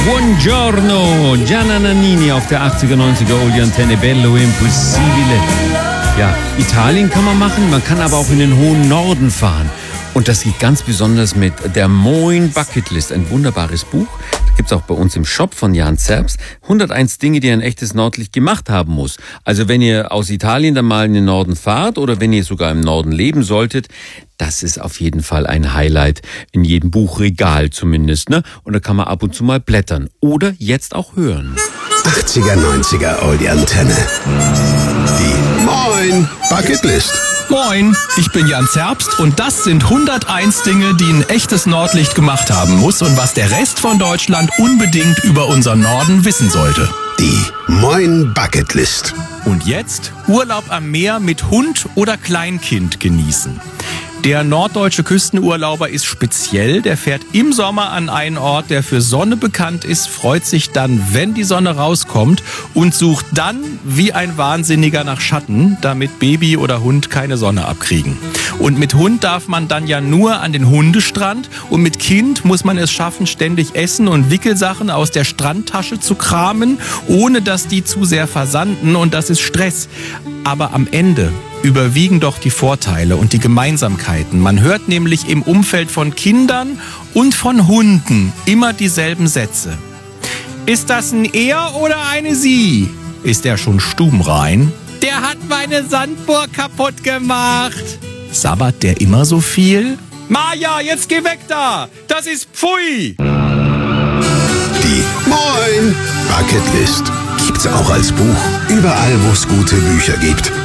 Buongiorno, Gianna Nannini auf der 80er, 90er Oldie Antenne, Bello Impossibile. Ja, Italien kann man machen, man kann aber auch in den hohen Norden fahren. Und das geht ganz besonders mit der Moin Bucketlist, ein wunderbares Buch. Das gibt's auch bei uns im Shop von Jan Zerbst. 101 Dinge, die ein echtes Nordlicht gemacht haben muss. Also wenn ihr aus Italien dann mal in den Norden fahrt oder wenn ihr sogar im Norden leben solltet, das ist auf jeden Fall ein Highlight in jedem Buchregal zumindest, ne? Und da kann man ab und zu mal blättern oder jetzt auch hören. 80er, 90er Oldie Antenne. Die Moin Bucketlist. Moin, ich bin Jan Zerbst und das sind 101 Dinge, die ein echtes Nordlicht gemacht haben muss und was der Rest von Deutschland unbedingt über unseren Norden wissen sollte. Die Moin Bucketlist. Und jetzt Urlaub am Meer mit Hund oder Kleinkind genießen. Der norddeutsche Küstenurlauber ist speziell, der fährt im Sommer an einen Ort, der für Sonne bekannt ist, freut sich dann, wenn die Sonne rauskommt und sucht dann wie ein Wahnsinniger nach Schatten, damit Baby oder Hund keine Sonne abkriegen. Und mit Hund darf man dann ja nur an den Hundestrand und mit Kind muss man es schaffen, ständig Essen und Wickelsachen aus der Strandtasche zu kramen, ohne dass die zu sehr versanden und das ist Stress. Aber am Ende überwiegen doch die Vorteile und die Gemeinsamkeiten. Man hört nämlich im Umfeld von Kindern und von Hunden immer dieselben Sätze. Ist das ein Er oder eine Sie? Ist er schon stubenrein? Der hat meine Sandburg kaputt gemacht. Sabbert der immer so viel? Maja, jetzt geh weg da! Das ist Pfui! Die Moin Bucketlist. Gibt's auch als Buch. Überall, wo es gute Bücher gibt.